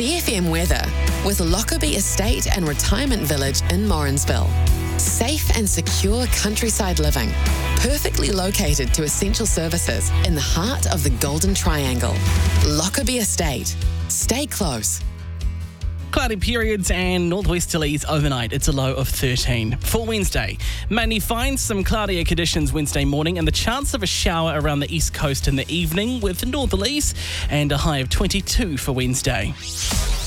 CFM weather with Lockerbie Estate and Retirement Village in Morrinsville. Safe and secure countryside living, perfectly located to essential services in the heart of the Golden Triangle. Lockerbie Estate. Stay close. Cloudy periods and northwesterlies overnight. It's a low of 13. For Wednesday, mainly fine, some cloudier conditions Wednesday morning and the chance of a shower around the east coast in the evening with northerlies and a high of 22 for Wednesday.